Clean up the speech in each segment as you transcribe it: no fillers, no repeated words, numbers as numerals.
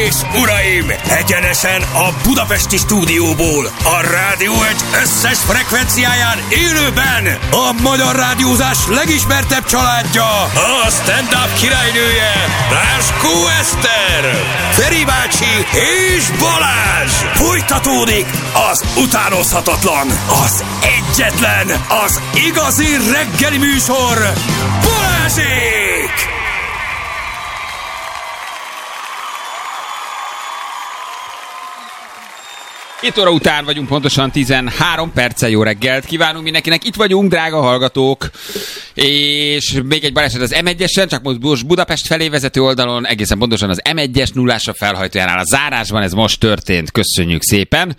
és uraim, egyenesen a budapesti stúdióból, a Rádió Egy összes frekvenciáján élőben a magyar rádiózás legismertebb családja, a stand-up királynője, Ráskó Eszter, Feri bácsi és Balázs. Folytatódik az utánozhatatlan, az egyetlen, az igazi reggeli műsor, Balázsék! 2 óra után vagyunk, pontosan 13 perccel. Jó reggelt kívánunk mindenkinek. Itt vagyunk, drága hallgatók. És még egy baleset az M1-esen, csak most Budapest felé vezető oldalon, egészen pontosan az M1-es nullásra felhajtójánál a zárásban, ez most történt. Köszönjük szépen.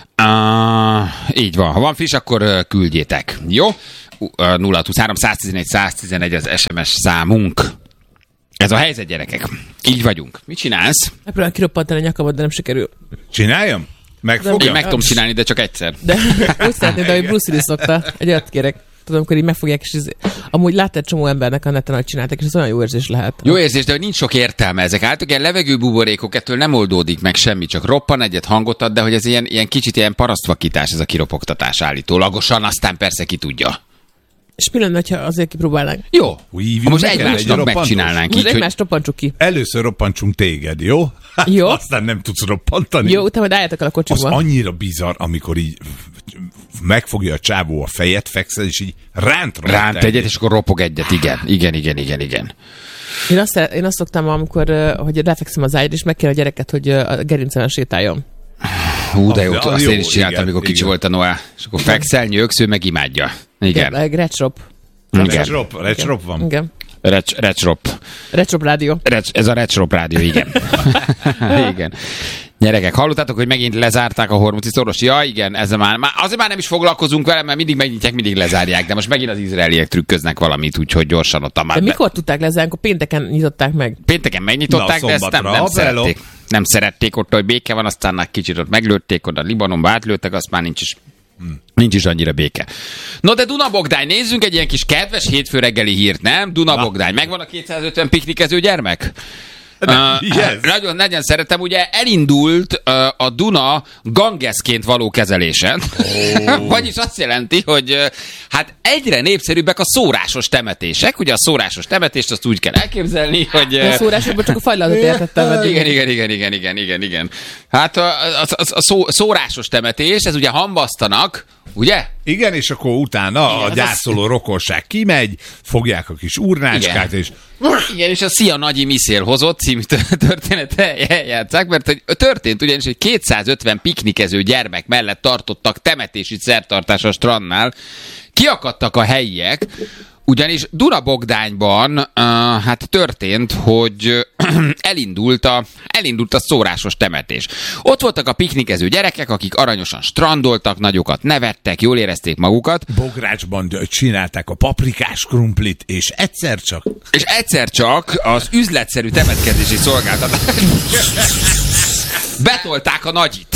Így van, ha van friss, akkor küldjétek. Jó? 023 111 111 az SMS számunk. Ez a helyzet, gyerekek. Így vagyunk. Mit csinálsz? Megpróbálom kiroppantani a nyakamat, de nem sikerül. Csináljam? Megfogja? Én meg tudom csinálni, de csak egyszer. De úgy szeretném, de hogy Bruce Willis szokta. Egy olyat kérek. Tudom, amikor így megfogják, és amúgy látta egy csomó embernek a neten, hogy csinálták, és ez olyan jó érzés lehet. Jó érzés, de hogy nincs sok értelme ezek. Általában ilyen levegőbuborékok, ettől nem oldódik meg semmi, csak roppan egyet, hangot ad, de hogy ez ilyen kicsit ilyen parasztvakítás, ez a kiropogtatás állítólagosan, aztán persze ki tudja. És mi lenne, ha azért kipróbálnánk? Jó. Most egymásnak megcsinálnánk így, egymást roppantsuk ki. Először roppantsunk téged, jó? Jó. Aztán nem tudsz roppantani. Jó, utána majd álljatok el a kocsiba. Az annyira bizarr, amikor így megfogja a csávó a fejet, fekszel, és így ránt egyet, és akkor ropog egyet. Igen. Én azt szoktam, amikor hogy lefekszem az ágyra, és megkér a gyereket, hogy a gerincelen sétáljon. Hú, de jó, azt én is csináltam, amikor kicsi volt a Noah. És akkor fekszel, nyögsz, ő meg imádja. Igen. Recsrop. Recsrop van. Igen. Recsrop. Recsrop rádió. Ez a Recsrop rádió, igen. Igen. Gyerekek, hallottátok, hogy megint lezárták a Hormuzdi szoros? Ja, igen, ezzel azért már nem is foglalkozunk vele, mert mindig megnyitják, mindig lezárják, de most megint az izraeliek trükköznek valamit, úgyhogy gyorsan ott a már. De mikor tudták lezárni? Akkor pénteken nyitották meg. Pénteken megnyitották, de ezt nem szerették. Nem szerették ott, hogy béke van, aztán egy kicsit ott meglőtték, oda Libanonba átlőttek, azt már nincs is annyira béke. No, de Duna Bogdány, nézzünk egy ilyen kis kedves hétfő reggeli hírt, nem? Duna Bogdány, megvan a 250 piknikező gyermek? Yes. Nagyon szeretem, ugye elindult a Duna Gangesként való kezelése. Vagyis azt jelenti, hogy hát egyre népszerűbbek a szórásos temetések. Ugye a szórásos temetést azt úgy kell elképzelni, hogy... A szórásokban csak a fajlatot értettem. Igen. Hát a szórásos temetés, ez ugye hambasztanak, ugye? Igen, és akkor utána a gyászoló rokonság kimegy, fogják a kis urnácskát, és... Igen, és a Szia Nagyi Miszél hozott című történet eljátszák, mert hogy történt ugyanis, hogy 250 piknikező gyermek mellett tartottak temetési szertartás a strandnál, kiakadtak a helyiek, ugyanis Duna-Bogdányban hát történt, hogy elindult a szórásos temetés. Ott voltak a piknikező gyerekek, akik aranyosan strandoltak, nagyokat nevettek, jól érezték magukat. Bográcsban csinálták a paprikás krumplit, és egyszer csak az üzletszerű temetkezési szolgáltatás betolták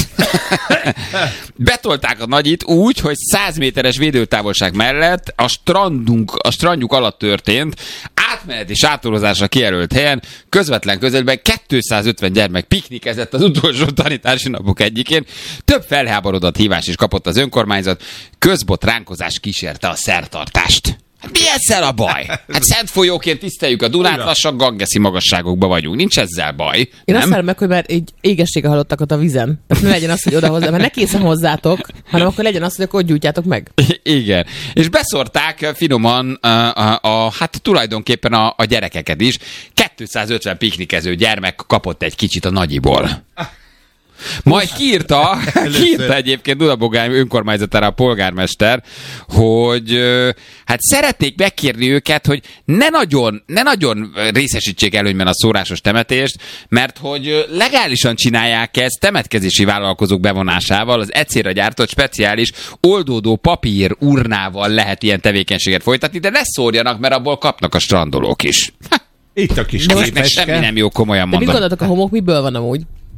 a nagyit úgy, hogy 100 méteres védőtávolság mellett a strandjuk alatt történt, átmenet és átolozásra kijelölt helyen, közvetlen közelben 250 gyermek piknikezett az utolsó tanítási napok egyikén. Több felháborodott hívás is kapott az önkormányzat, közbotránkozás kísérte a szertartást. Hát mi ezzel a baj? Hát szent folyóként tiszteljük a Dunát, lassan gangeszi magasságokban vagyunk. Nincs ezzel baj. Én azt várom meg, hogy már egy égessége halottak a vizen. Tehát ne legyen az, hogy odahozzá, mert ne készen hozzátok, hanem akkor legyen az, hogy akkor gyújtjátok meg. Igen. És beszórták finoman hát tulajdonképpen a gyerekeket is. 250 piknikező gyermek kapott egy kicsit a nagyiból. Majd kiírta egyébként Duna-Bogdány önkormányzatára a polgármester, hogy hát szeretnék megkérni őket, hogy ne nagyon részesítsék előnyben a szórásos temetést, mert hogy legálisan csinálják ezt temetkezési vállalkozók bevonásával, az egyszerre gyártott speciális oldódó papír urnával lehet ilyen tevékenységet folytatni, de ne szórjanak, mert abból kapnak a strandolók is. Itt a kis képecske. Semmi nem jó, komolyan mondom. De mi gondoltok, a homok miből van amúgy?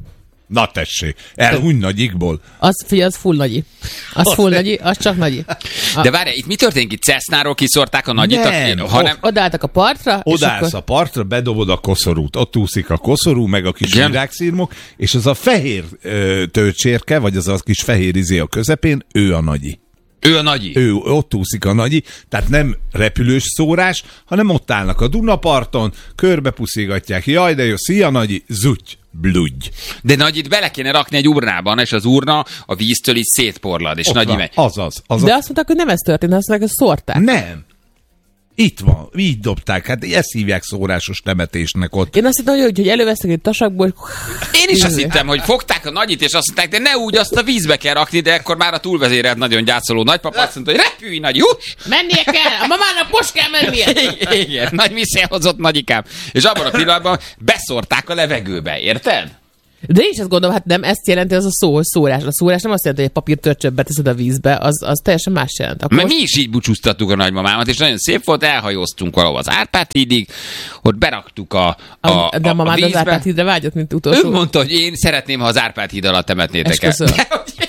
Na tessék, elhuny Nagyikból. Az full nagyi. Az full nagyi, az csak nagyi. De várjál, itt mi történik? Itt Cessnáról kiszórták a nagyit? Nem. Odaálltak a partra, Odaállsz és a partra, bedobod a koszorút. Ott úszik a koszorú, meg a kis Igen. virágszirmok, és az a fehér tőcsérke, vagy az a kis fehér izé a közepén, ő a Nagyi. Ő a nagyi. Ő ott úszik a Nagyi, tehát nem repülős szórás, hanem ott állnak a Dunaparton, körbe puszigatják, jaj de jó, szia Nagyi, zutty, bludgy. De nagyit bele kéne rakni egy urnában, és az urna a víztől is szétporlad, és Ott nagyi van. megy. De Azaz. azt mondták, hogy nem ez történt, azt mondták, hogy szórták. Nem. Itt van, így dobták. Hát ezt hívják szórásos temetésnek ott. Én azt hittem, hogy elővesztek egy tasakból, Én is azt hittem, hogy fogták a nagyit, és azt mondták, de ne úgy, azt a vízbe kell rakni, de ekkor már a túlvezérelt nagyon gyászoló nagypapa azt mondta, hogy repülj, nagy, juss! mennie kell, a mamának most kell mennie. Igen, nagy visszahozott nagyikám. És abban a pillanatban beszórták a levegőbe, érted? De én is azt gondolom, hát nem ezt jelenti az a szó, hogy szórás. A szórás nem azt jelenti, hogy egy papírtörcsöt beteszed a vízbe, az teljesen más jelent. Akkor Mert mi is így búcsúztattuk a nagymamámat, és nagyon szép volt, elhajóztunk valahol az Árpád hídig, ott beraktuk de a mamád az Árpád hídre vágyott, mint utolsó. Ő mondta, hogy én szeretném, ha az Árpád híd alatt temetnétek el. Esküszöm.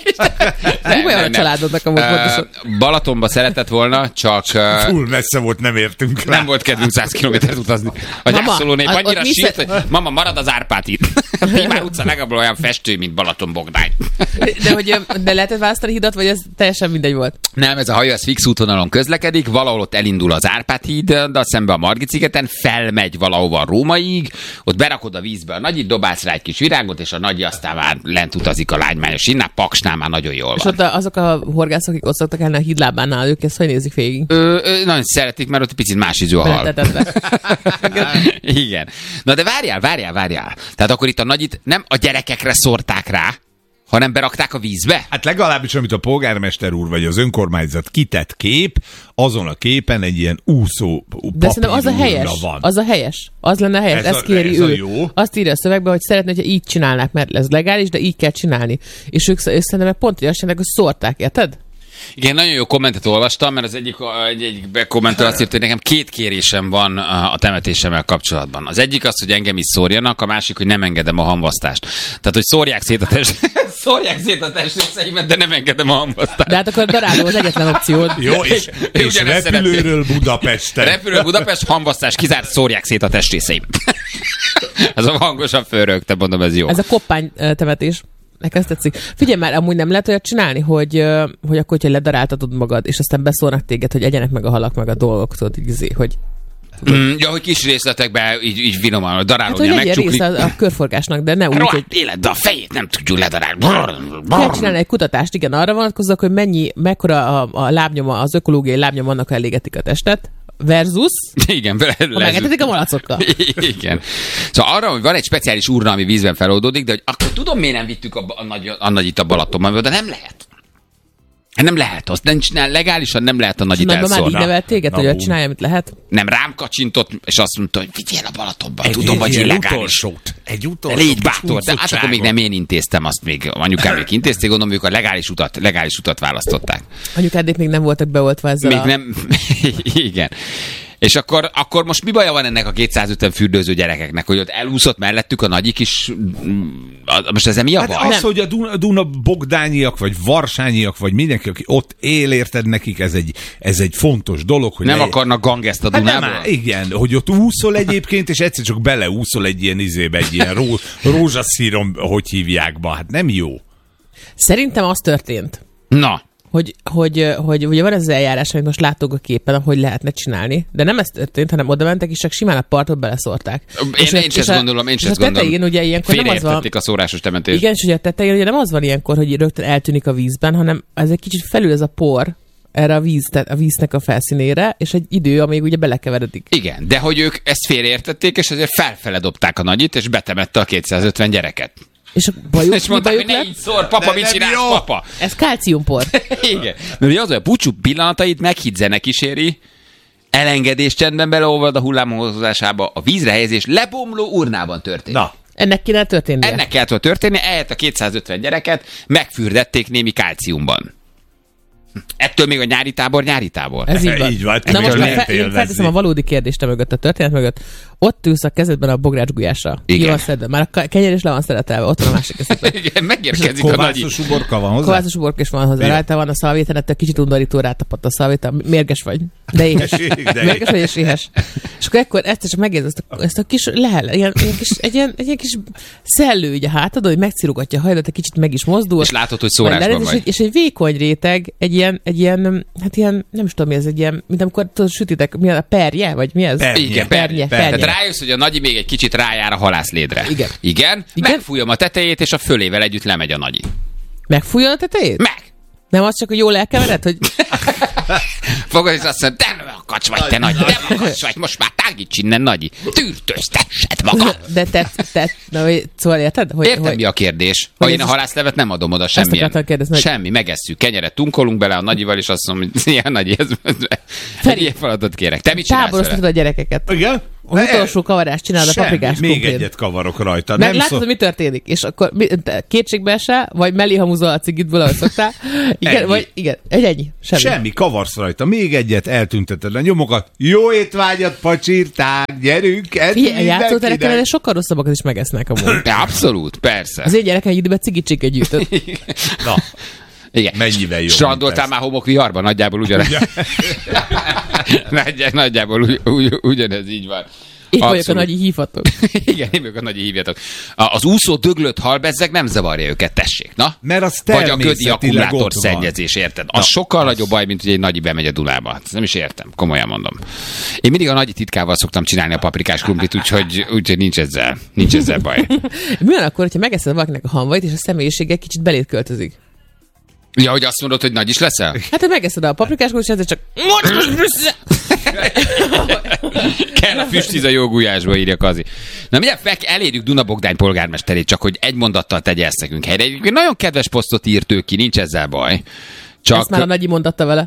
Mi olyan a családodnak amúgy pontosan? Balatonba szeretett volna, csak Full messze volt, nem értünk rá. nem volt kedvünk 100 kilométert utazni. A Mama, gyászoló nép ott annyira mi sírt, hogy mama, marad az Árpád híd. A Timár utca legalább olyan festő, mint Balaton-Bogdány. De lehetett választani hidat, vagy ez teljesen mindegy volt? Nem, ez a hajó ez fix útvonalon közlekedik, valahol ott elindul az Árpád híddal szembe a Margit-szigeten, felmegy valahova a Rómaig, ott berakod a vízbe a nagyit, dobálsz rá egy kis virágot, és a nagyi aztán már lent utazik a lágymányos innál, Paksnál már nagyon jól És van. ott azok a horgászok, akik ott szoktak állni a hídlábánál, ők ezt hogy nézik végig? Nagyon szeretik, mert ott picit más ízű a hal. Beletetve. Igen. Na de várjál. Tehát akkor itt a nagyit nem a gyerekekre szórták rá, hanem berakták a vízbe? Hát legalábbis, amit a polgármester úr vagy az önkormányzat kitett kép, azon a képen egy ilyen úszó De szerintem az a helyes. van. Az a helyes. Az lenne a helyes. Ezt kéri ez a ő. jó. Azt írja a szövegbe, hogy szeretné, hogyha így csinálnák, mert ez legális, de így kell csinálni. És ők szerintem pont hogy azt csinálják, hogy szórták, érted? Igen, nagyon jó kommentet olvastam, mert az egyik kommentel azt írta, hogy nekem 2 kérésem van a temetésemmel kapcsolatban. Az egyik az, hogy engem is szórjanak, a másik, hogy nem engedem a hamvasztást. Tehát, hogy szórják szét a testrészeimet, de nem engedem a hamvasztást. De hát akkor daráló az egyetlen opciód. Jó, és Ugyanezt repülőről Budapesten. Repülő Budapest, hamvasztás, kizárt, szórják szét a testrészeimet. Ez a hangosan fölrögte, mondom, ez jó. Ez a koppány temetés. Nekem ezt tetszik. Figyelj már, amúgy nem lehet olyat csinálni, hogy akkor, hogyha ledaráltatod magad, és aztán beszólnak téged, hogy egyenek meg a halak, meg a dolgok, tudod, így, hogy... Ja, hogy kis részletekben így finoman, Hát, darálódja, hogy legyen megcsuklik. része a körforgásnak, de ne úgy, hogy Rohadt életbe a fejét nem tudjuk ledarálni. kell csinálni egy kutatást, igen, arra vonatkozóak, hogy mekkora a lábnyoma, az ökológiai lábnyoma annak, ha elégetik a testet, versus, Igen, ha megetetik a malacokkal. Igen. Szóval arra, hogy van egy speciális urna, ami vízben feloldódik, de hogy akkor tudom, miért nem vittük a nagyit a Balatonban, de nem lehet. Nem lehet, azt nincs, legálisan nem lehet a nagyit Nagyban már így elszórni. nevelt téged, hogy csinálja, amit lehet. Nem, rám kacsintott, és azt mondta, hogy vigyél a Balatonban. Tudom, hogy illegális. Egy De utolsót. légy bátor, de hát akkor még nem én intéztem, azt még anyukám még intézték, gondolom, ők a legális utat választották. Anyukádék még nem voltak beoltva ezzel Még nem, igen. És akkor most mi baja van ennek a 250 fürdőző gyerekeknek, hogy ott elúszott mellettük a nagyik is, most ezzel mi a baj? Hát az, hogy a Duna bogdányiak, vagy varsányiak, vagy mindenki, aki ott él, érted, nekik ez egy fontos dolog. Hogy Nem akarnak gangeszt a Hát Dunából? nem, igen, hogy ott úszol egyébként, és egyszer csak beleúszol egy ilyen izébe, egy ilyen rózsaszírom, hogy hívják be, hát nem jó. Szerintem az történt, Na, hogy ugye van ez az eljárás, amit most látok a képen, hogy lehetne csinálni, de nem ez történt, hanem oda mentek, és csak simán a partot beleszórták. én is ezt gondolom, és a tetején ugye ilyenkor nem az van, félreértették a szórásos temetést. igen, és ugye a tetején ugye nem az van ilyenkor, hogy rögtön eltűnik a vízben, hanem ez egy kicsit felül ez a por erre a víznek a felszínére, és egy idő, amíg ugye belekeveredik. Igen, de hogy ők ezt félreértették, és ezért felfele dobták a nagyit, és betemette a 250 gyereket. És a bajuk, És mondták, hogy ne így szór, papa, De mit nem csinálsz, jó. papa? Ez kálciumpor. Igen. Mert ugye az, hogy a búcsú pillanatait meghiddzene kíséri, elengedés csendben beleolvad a hullámhozásába, a vízre helyezés lebomló urnában történik. Na, Ennek kéne történnie. Ennek kellett történni, ehelyett a 250 gyereket megfürdették némi kálciumban. Ettől még a nyári tábor. Ez így van. Így van, Na most lehet én élvezni. felteszem a valódi kérdést a mögött, a történet mögött. ott ülsz a kezedben a bogrács gulyással. Igen. Ki van szedve. Már a kenyér is le van szeretelve, ott van a másik kezedben. Igen, megérkezik a nagyi. Kovászos uborka van hozzá? Kovászos uborka is van hozzá. Igen. Rajta van a szalvéten, ettől kicsit undorító, rátapadt a szalvéten. Mérges vagy. De éhes. De Mérges vagy és éhes. És akkor ekkor ezt csak megérzed, ezt a kis lehel, egy ilyen kis szellő így a hátadon, hogy megcirugatja a hajadat, egy kicsit meg is mozdul. És látod, hogy szórásban vagy. És egy vékony réteg, egy ilyen, hát ilyen, nem is tudom mi ez, egy ilyen, mint amikor tudod, sütitek, mi a perje, vagy mi ez? Pernye. Igen, Pernye. Tehát rájössz, hogy a nagyi még egy kicsit rájár a halászlédre. Igen. Igen? Megfújom a tetejét, és a fölével együtt lemegy a nagyi. Megfújjon a tetejét? Meg! Nem az csak, hogy jól elkevered, hogy Fogod, és azt mondja, de makacs vagy, te nagyi, de makacs vagy, most már tágíts innen, nagyi. Tűrtöztessed magad. de te, na, szóval érted? Értem, mi a kérdés. Ha hogy én a ez halászlevet nem adom oda semmilyen. akartam kérdezni, hogy- Semmi, megesszük, kenyeret tunkolunk bele a nagyival, és azt mondom, hogy ilyen nagyi, ez Feri, ilyen feladatot kérek. Te mit csinálsz táboroztatod vele? a gyerekeket. Igen? Az utolsó kavarást csinálod a Semmi, paprikás még krumplin. egyet kavarok rajta. Meg Nem látod, hogy mi történik, és akkor kétségbe esel, vagy mellé hamuzol a cigitből, ahogy szoktál. Igen, Ennyi. vagy igen, ennyi. Semmi, kavarsz rajta. Még egyet, eltünteted a nyomokat. Jó étvágyat, pacsirták, gyerünk, Ilyen mindenkinek. játszóterekkel sokkal rosszabbakat is megesznek amúgy. De abszolút, persze. Az én gyerekem egy időben cigicséket gyűjtött. Na, Igen. mennyivel jobb, Strandoltál mint már homokviharban? Nagyjából ugyanez. Nagyjából ugyanez így van. Én vagyok a Abszolút. nagyi hívatok. Igen, én vagyok a nagyi hívjatok. Az úszó döglött halbezzeg nem zavarja őket, tessék, na? Mert az Vagy a ködi természetileg akkumulátor ott van. szennyezés, érted? Az sokkal nagyobb baj, mint hogy egy nagyi bemegy a Dunába. Ezt nem is értem, komolyan mondom. Én mindig a nagyi titkával szoktam csinálni a paprikás krumplit, úgyhogy nincs ezzel baj. Mi van akkor, hogyha megeszed valakinek a hamvait, és a személyisége kicsit belét költözik? Ja, hogy azt mondod, hogy nagy is leszel? Hát, hogy megeszed a paprikás krumplit, és ezzel csak... Kell a füstíz a jó gulyásba, írja Kazi. Na mindjárt elérjük Duna-Bogdány polgármesterét, csak hogy egy mondattal tegye ezt nekünk helyre. Egy nagyon kedves posztot írt ő ki, nincs ezzel baj. Csak... Ezt már a nagyi mondatta vele.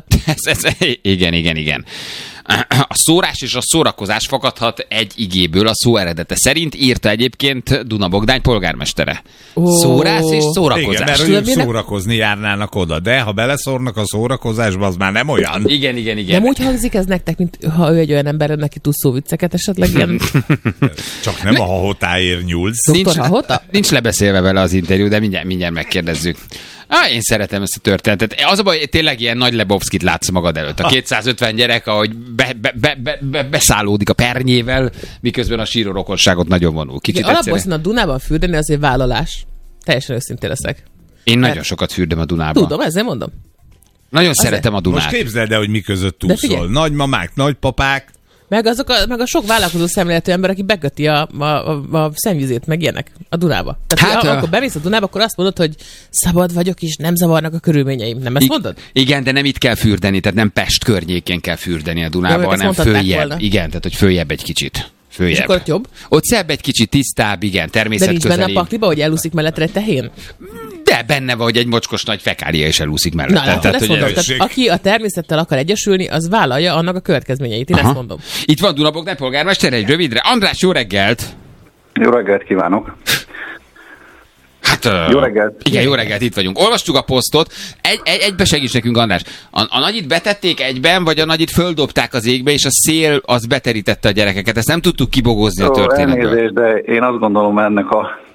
Igen. A szórás és a szórakozás fakadhat egy igéből a szó eredete szerint, írta egyébként Duna-Bogdány polgármestere. Szórás és Igen, szórakozás. mert Tudod, ők minek- szórakozni járnának oda, de ha beleszórnak a szórakozásba, az már nem olyan. Igen. Nem úgy hangzik ez nektek, mint ha ő egy olyan ember, neki tud szóvicceket esetleg ilyen Csak nem a hahotáért nyúlsz. Dr. Hahota? Nincs lebeszélve vele az interjú, de mindjárt megkérdezzük. Én szeretem ezt a történetet. Az a baj, tényleg ilyen nagy Lebowskit látsz magad előtt. A 250 gyerek, ahogy beszállódik a pernyével, miközben a síró rokonságot nagyon vonul. Kicsit Alapból egyszerűen. szerintem a Dunában fürdeni azért vállalás. Teljesen őszintén leszek. Én nagyon sokat fürdöm a Dunába. Tudom, ezzel mondom. Nagyon szeretem a Dunát. Most képzeld el, hogy mi között De figyelj. úszol. Nagymamák, nagypapák. Meg a sok vállalkozó szemléletű ember, aki beköti a szennyvizét, meg ilyenek a Dunába. Tehát, Hát, akkor bemész a Dunába, akkor azt mondod, hogy szabad vagyok, és nem zavarnak a körülményeim. Nem ezt mondod? Igen, de nem itt kell fürdeni, tehát nem Pest környékén kell fürdeni a Jó, Dunába, meg ezt hanem mondhatták följebb. volna. Igen, tehát hogy följebb egy kicsit. És Följebb. akkor ott jobb? Ott szebb egy kicsit tisztább, igen, De nincs benne a természetközeli. pakliba, hogy elúszik mellettre egy tehén? De benne van, hogy egy mocskos nagy fekália is elúszik mellette. Na, látod, ezt hogy mondom. erősség. Tehát, aki a természettel akar egyesülni, az vállalja annak a következményeit. Én Aha. ezt mondom. Itt van Duna-Bogdány polgármester, egy rövidre. András, jó reggelt! Jó reggelt kívánok! Hát, Jó reggelt! Igen, jó reggelt, itt vagyunk. Olvastuk a posztot. Egybe segíts nekünk, András. A nagyit betették egyben, vagy a nagyit földobták az égbe, és a szél az beterítette a gyerekeket. Ezt nem tudtuk kibogozni a történetből. Elnézést, de én azt gondolom ennek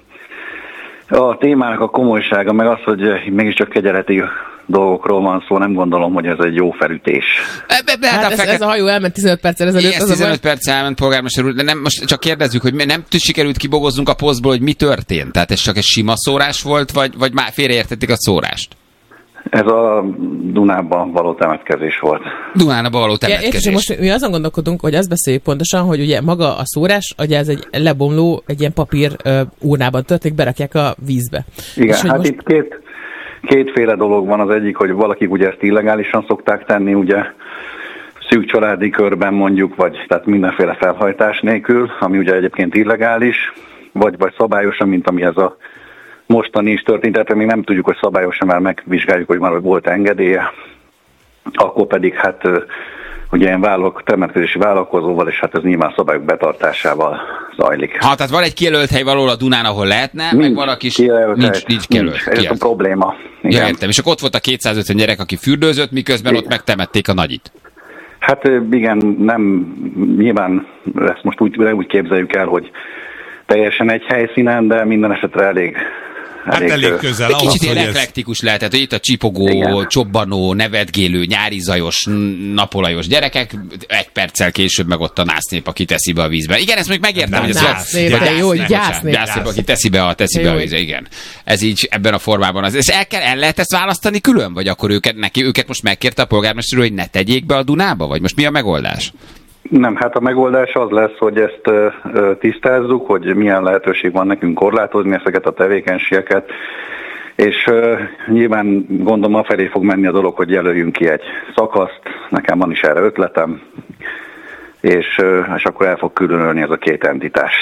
a témának a komolysága, meg az, hogy mégiscsak kegyeleti dolgokról van szó, nem gondolom, hogy ez egy jó felütés. Hát ez a hajó elment 15 perccel ezelőtt. Ez Az a 15 baj. perc elment, polgármester úr, de nem, most csak kérdezzük, hogy nem sikerült kibogoznunk a posztból, hogy mi történt? Tehát ez csak egy sima szórás volt, vagy már félreértették a szórást? Ez a Dunában való temetkezés volt. Dunába való És temetkezés. most mi azon gondolkodunk, hogy azt beszéljük pontosan, hogy ugye maga a szórás, ugye ez egy lebomló, egy ilyen papír urnában történik, berakják a vízbe. Igen, És hogy hát most... itt kétféle dolog van. Az egyik, hogy valakik ugye ezt illegálisan szokták tenni, ugye szűk családi körben mondjuk, vagy tehát mindenféle felhajtás nélkül, ami ugye egyébként illegális, vagy szabályosan, mint ami ez a mostani is történt, tehát még nem tudjuk, hogy szabályosan, már megvizsgáljuk, hogy már volt engedélye, akkor pedig hát ugye ilyen temetkezési vállalkozóval, és hát ez nyilván szabályok betartásával zajlik. Ha, tehát van egy kijelölt hely valahol a Dunán, ahol lehetne, meg van, aki nincs kijelölt. Ez a probléma. Ja, értem. És akkor ott volt a 250 gyerek, aki fürdőzött, miközben ott megtemették a nagyit. Hát igen, nem, nyilván ezt most úgy képzeljük el, hogy teljesen egy helyszínen, de minden esetre elég közel. Egy kicsit ilyen hogy eklektikus lehet, tehát itt a csipogó, Igen. csobbanó, nevetgélő, nyári zajos, napolajos gyerekek, egy perccel később meg ott a násznép, aki teszi be a vízbe. Igen, ezt még megértem, Nem, hogy ez násznép, de jó, hogy gyásznép. Gyásznép, aki teszi be a Jó. vízbe, igen. Ez így ebben a formában az. És el lehet ezt választani külön? Vagy akkor őket most megkérte a polgármester, hogy ne tegyék be a Dunába? Vagy most mi a megoldás? Nem, hát a megoldás az lesz, hogy ezt tisztázzuk, hogy milyen lehetőség van nekünk korlátozni ezeket a tevékenységeket, és nyilván gondolom afelé fog menni a dolog, hogy jelöljünk ki egy szakaszt, nekem van is erre ötletem, és akkor el fog különölni ez a két entitás.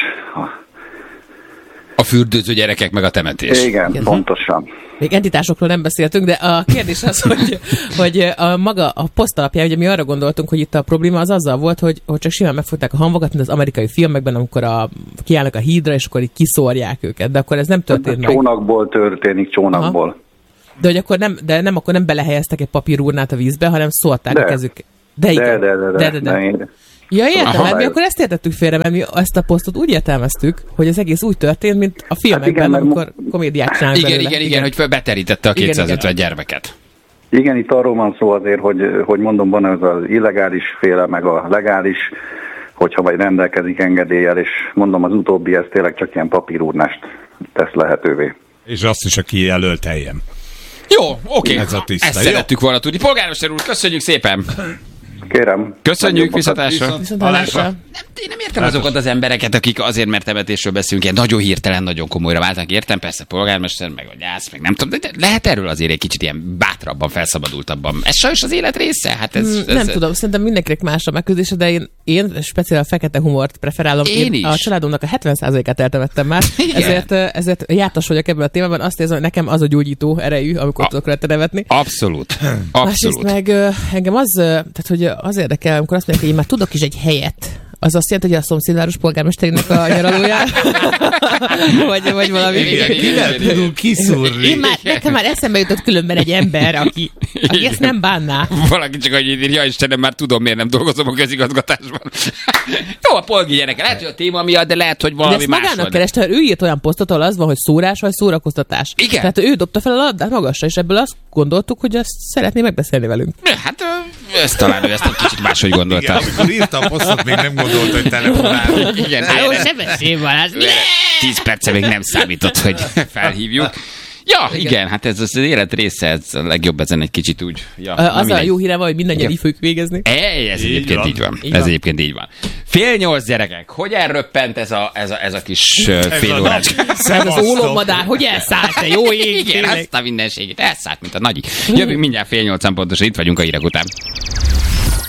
A fürdőző gyerekek meg a temetés. Igen, pontosan. Még entitásokról nem beszéltünk, de a kérdés az, hogy a poszt alapján, ugye mi arra gondoltunk, hogy itt a probléma az azzal volt, hogy csak simán megfogták a hamvakat, mint az amerikai filmekben, amikor kiállnak a hídra, és akkor így kiszórják őket, de akkor ez nem történt meg. Csónakból történik, csónakból. Aha. De hogy akkor nem belehelyeztek egy papírurnát a vízbe, hanem szórták a kezük. De igen. De. Ja, értem, hát mi akkor ezt értettük félre, mert mi ezt a posztot úgy értelmeztük, hogy az egész úgy történt, mint a filmekben, igen, amikor komédiák csinálnak belőle. Igen, hogy beterítette a 250 gyermeket. Igen, itt arról van szó azért, hogy mondom, van ez az illegális féle, meg a legális, hogyha vagy rendelkezik engedéllyel, és mondom, az utóbbi ez tényleg csak ilyen papírurnást tesz lehetővé. És azt is a kijelölt helyen. Jó, oké. Ez a tiszta, Ezt jó? szerettük volna tudni. Polgármester úr, köszönjük szépen! Kérem. Köszönjük, viszontlátásra! Viszontlátásra. Én nem értem azokat az embereket, akik azért, mert temetésről beszélünk, ilyen nagyon hirtelen, nagyon komolyra váltanak. Értem, persze polgármester, meg a gyász, meg nem tudom, de lehet erről azért egy kicsit ilyen bátrabban, felszabadultabban. Ez sajnos az élet része? Hát ez Nem tudom, szerintem mindenkinek más a megközelítése, de én speciál a fekete humort preferálom. Én is. A családomnak a 70%-át eltemettem már, ezért jártas vagyok ebben a témában. Azt érzem, hogy nekem az a gyógyító erejű, amikor tudok rá nevetni. Abszolút. Másrészt meg engem tehát hogy az érdekel, amikor azt mondják, hogy én már tudok is egy helyet. Az azt jelenti, hogy a szomszédváros polgármesterének a nyaralóján? vagy valami. Igen, tudunk kiszúrni. Nekem már eszembe jutott különben egy ember, aki ezt nem bánná. Valaki csak hogy ír, ja Istenem, már tudom, miért nem dolgozom a közigazgatásban. Jó, a polgi gyereke. Lehet, hogy a téma miatt, de lehet, hogy valami más. De ezt magának kereste, ő írt olyan posztot, ahol az van, hogy szórás vagy szórakoztatás. Igen. Tehát ő dobta fel a labdát magasra, és ebből azt gondoltuk, hogy ezt szeretné megbeszélni velünk. Hát ezt talán ő ezt egy kicsit máshogy gondolta. Igen, amikor írta a posztot, még nem gondolta, hogy telefonál. Igen, Jó, se beszélj, Balázs. 10 perce még nem számított, hogy felhívjuk. Ja, igen, hát ez az élet része, ez a legjobb ezen egy kicsit úgy. Ja, az a jó híre van, hogy mindannyian így fogjuk végezni. Ez egyébként így van. Ez egyébként így van. 7:30 gyerekek, hogy elröppent ez a kis fél órás? Ez az ólommadár, hogy elszállt, te jó ég. Igen, azt a mindenségét, elszállt, mint a nagyi. Jövünk mindjárt 7:30 pontosan, itt vagyunk a hírek után.